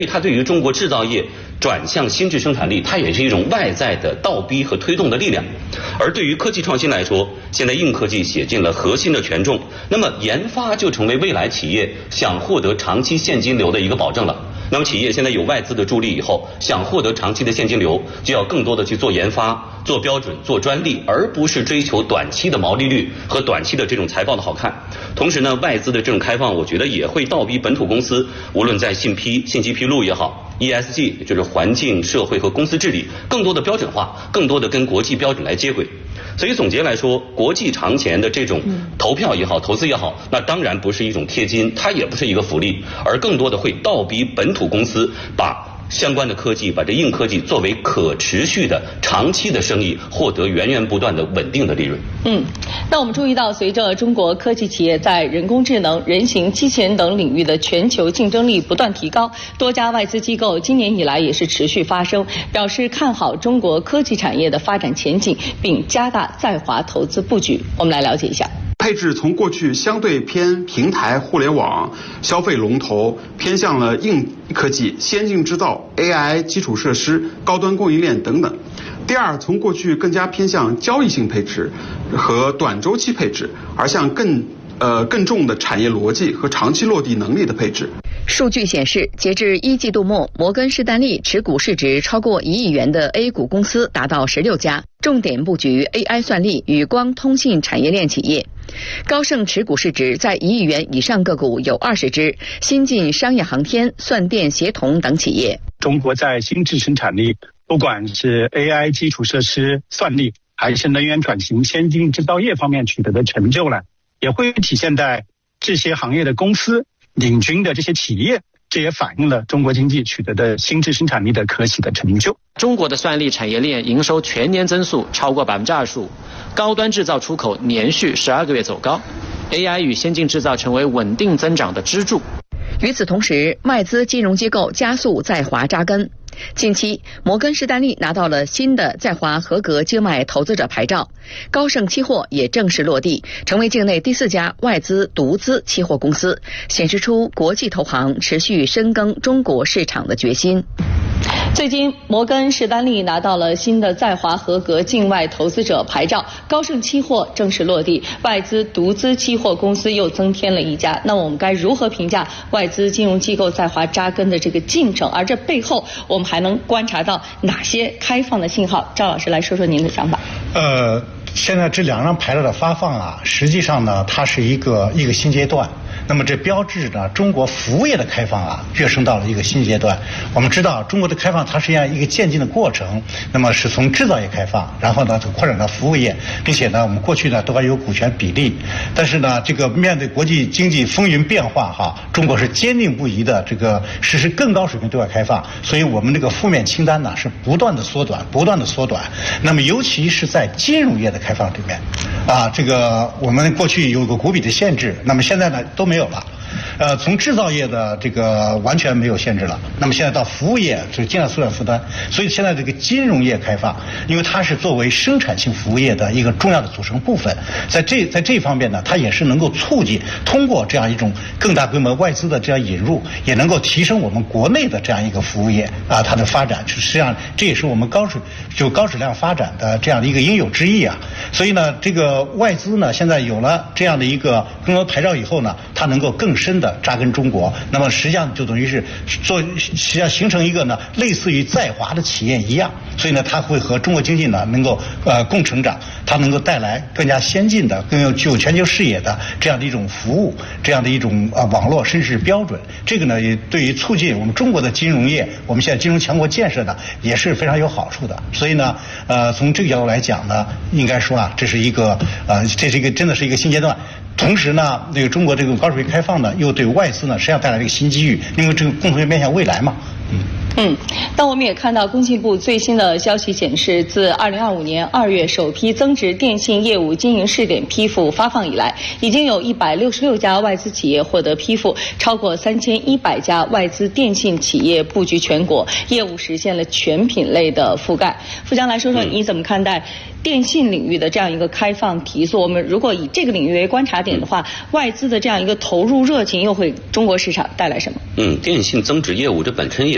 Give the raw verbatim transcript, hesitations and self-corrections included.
它对于中国制造业转向新质生产力，它也是一种外在的倒逼和推动的力量。而对于科技创新来说，现在硬科技写进了核心的权重，那么研发就成为未来企业想获得长期现金流的一个保证了。那么企业现在有外资的助力以后，想获得长期的现金流，就要更多的去做研发、做标准、做专利，而不是追求短期的毛利率和短期的这种财报的好看。同时呢，外资的这种开放，我觉得也会倒逼本土公司，无论在信批、信息披露也好。E S G 就是环境、社会和公司治理，更多的标准化，更多的跟国际标准来接轨。所以总结来说，国际长钱的这种投票也好、投资也好，那当然不是一种贴金，它也不是一个福利，而更多的会倒逼本土公司把相关的科技，把这硬科技作为可持续的长期的生意，获得源源不断的稳定的利润。 嗯，那我们注意到，随着中国科技企业在人工智能、人形机器人等领域的全球竞争力不断提高，多家外资机构今年以来也是持续发声，表示看好中国科技产业的发展前景，并加大在华投资布局。我们来了解一下。 配置从过去相对偏平台、互联网、消费龙头，偏向了硬科技、先进制造、A I 基础设施、高端供应链等等。第二，从过去更加偏向交易性配置和短周期配置，而向更呃更重的产业逻辑和长期落地能力的配置。 数据显示，截至一季度末，摩根士丹利持股市值超过一亿元的 A 股公司达到十六家，重点布局 A I 算力与光通信产业链企业。高盛持股市值在一亿元以上个股有二十只，新进商业航天、算电协同等企业。 中国在新质生产力，不管是 A I 基础设施、算力，还是能源转型、先进制造业方面取得的成就呢，也会体现在这些行业的公司领军的这些企业，这也反映了中国经济取得的新质生产力的可喜的成就。 中国的算力产业链营收全年增速超过百分之二十五，高端制造出口连续十二个月走高 ，A I 与先进制造成为稳定增长的支柱。 与此同时，外资金融机构加速在华扎根。近期，摩根士丹利拿到了新的在华合格经脉投资者牌照，高盛期货也正式落地，成为境内第四家外资独资期货公司，显示出国际投行持续深耕中国市场的决心。 最近，摩根士丹利拿到了新的在华合格境外投资者牌照，高盛期货正式落地，外资独资期货公司又增添了一家。那我们该如何评价外资金融机构在华扎根的这个进程？而这背后，我们还能观察到哪些开放的信号？赵老师来说说您的想法。 呃，现在这两张牌照的发放啊，实际上呢，它是一个一个新阶段。那么这标志着中国服务业的开放啊，跃升到了一个新阶段。我们知道，中国的开放它实际上一个渐进的过程，那么是从制造业开放，然后呢扩展到服务业，并且呢，我们过去呢都还有股权比例，但是呢，这个面对国际经济风云变化哈，中国是坚定不移的这个实施更高水平对外开放，所以我们这个负面清单呢是不断的缩短，不断的缩短。那么尤其是在金融业的开放里面，啊，这个我们过去有个股比的限制，那么现在呢都没有了。呃，从制造业的这个完全没有限制了，那么现在到服务业就尽量缩短负担，所以现在这个金融业开放，因为它是作为生产性服务业的一个重要的组成部分，在这在这方面呢，它也是能够促进通过这样一种更大规模外资的这样引入，也能够提升我们国内的这样一个服务业啊它的发展，实际上这也是我们高质就高质量发展的这样的一个应有之义啊。所以呢，这个外资呢现在有了这样的一个更多牌照以后呢，它能够更深的扎根中国，那么实际上就等于是做实际上形成一个呢类似于在华的企业一样，所以呢它会和中国经济呢能够呃共成长，它能够带来更加先进的、更有具有全球视野的这样的一种服务，这样的一种呃网络甚至是标准。这个呢也对于促进我们中国的金融业，我们现在金融强国建设呢也是非常有好处的。所以呢呃从这个角度来讲呢，应该说啊这是一个呃这是一个真的是一个新阶段。同时呢，这个中国这个高水平开放呢，又对外资呢实际上带来了一个新机遇，因为这个共同面向未来嘛。嗯。 嗯，但我们也看到工信部最新的消息显示，自二零二五年二月首批增值电信业务经营试点批复发放以来，已经有一百六十六家外资企业获得批复，超过三千一百家外资电信企业布局全国，业务实现了全品类的覆盖。富江来说说你怎么看待电信领域的这样一个开放提速？我们如果以这个领域为观察点的话，外资的这样一个投入热情又会中国市场带来什么？ 嗯，电信增值业务这本身也